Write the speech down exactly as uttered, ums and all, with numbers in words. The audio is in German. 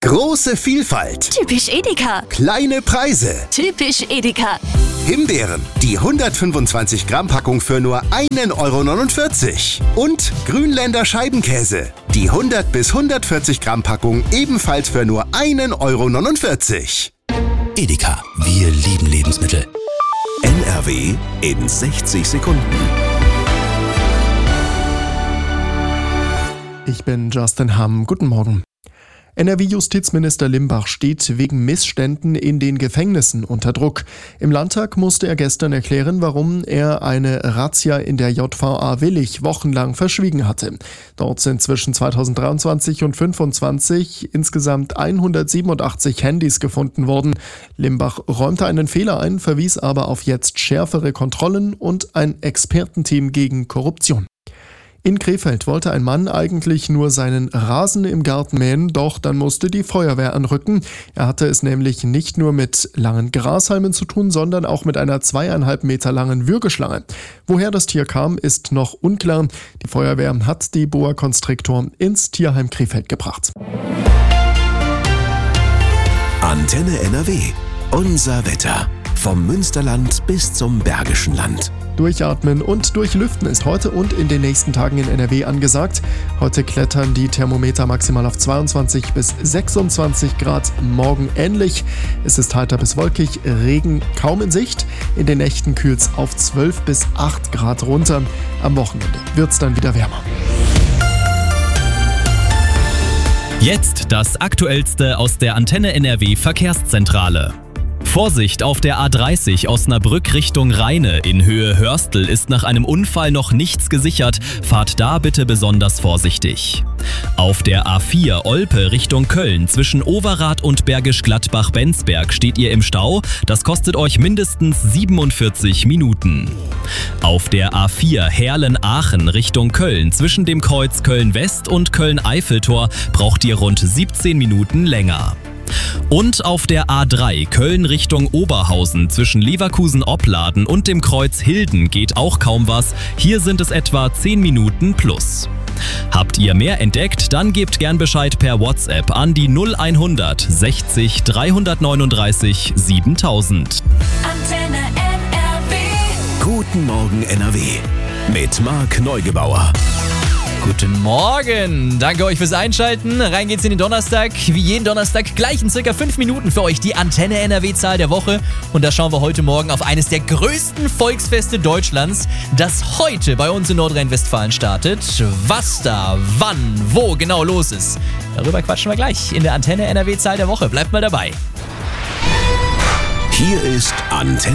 Große Vielfalt. Typisch Edeka. Kleine Preise. Typisch Edeka. Himbeeren, die hundertfünfundzwanzig Gramm Packung für nur einen Euro neunundvierzig. Und Grünländer Scheibenkäse, die hundert bis hundertvierzig Gramm Packung ebenfalls für nur einen Euro neunundvierzig. Edeka, wir lieben Lebensmittel. N R W in sechzig Sekunden. Ich bin Justin Hamm. Guten Morgen. N R W-Justizminister Limbach steht wegen Missständen in den Gefängnissen unter Druck. Im Landtag musste er gestern erklären, warum er eine Razzia in der J V A Willich wochenlang verschwiegen hatte. Dort sind zwischen zweitausenddreiundzwanzig und zweitausendzweiundzwanzig insgesamt hundertsiebenundachtzig Handys gefunden worden. Limbach räumte einen Fehler ein, verwies aber auf jetzt schärfere Kontrollen und ein Expertenteam gegen Korruption. In Krefeld wollte ein Mann eigentlich nur seinen Rasen im Garten mähen, doch dann musste die Feuerwehr anrücken. Er hatte es nämlich nicht nur mit langen Grashalmen zu tun, sondern auch mit einer zweieinhalb Meter langen Würgeschlange. Woher das Tier kam, ist noch unklar. Die Feuerwehr hat die Boa Constrictor ins Tierheim Krefeld gebracht. Antenne N R W. Unser Wetter. Vom Münsterland bis zum Bergischen Land. Durchatmen und durchlüften ist heute und in den nächsten Tagen in N R W angesagt. Heute klettern die Thermometer maximal auf zweiundzwanzig bis sechsundzwanzig Grad, morgen ähnlich. Es ist heiter bis wolkig, Regen kaum in Sicht. In den Nächten kühlt es auf zwölf bis acht Grad runter. Am Wochenende wird es dann wieder wärmer. Jetzt das Aktuellste aus der Antenne N R W Verkehrszentrale. Vorsicht auf der A dreißig Osnabrück Richtung Rheine. In Höhe Hörstel ist nach einem Unfall noch nichts gesichert. Fahrt da bitte besonders vorsichtig. Auf der A vier Olpe Richtung Köln zwischen Overath und Bergisch Gladbach-Benzberg steht ihr im Stau. Das kostet euch mindestens siebenundvierzig Minuten. Auf der A vier Herlen-Aachen Richtung Köln zwischen dem Kreuz Köln-West und Köln-Eiffeltor braucht ihr rund siebzehn Minuten länger. Und auf der A drei Köln Richtung Oberhausen zwischen Leverkusen-Opladen und dem Kreuz Hilden geht auch kaum was. Hier sind es etwa zehn Minuten plus. Habt ihr mehr entdeckt? Dann gebt gern Bescheid per WhatsApp an die null hundert sechzig dreihundertneununddreißig siebentausend. Antenne N R W. Guten Morgen N R W mit Marc Neugebauer. Guten Morgen, danke euch fürs Einschalten. Rein geht's in den Donnerstag. Wie jeden Donnerstag gleich in circa fünf Minuten für euch die Antenne N R W-Zahl der Woche. Und da schauen wir heute Morgen auf eines der größten Volksfeste Deutschlands, das heute bei uns in Nordrhein-Westfalen startet. Was da, wann, wo genau los ist, darüber quatschen wir gleich in der Antenne N R W-Zahl der Woche. Bleibt mal dabei. Hier ist Antenne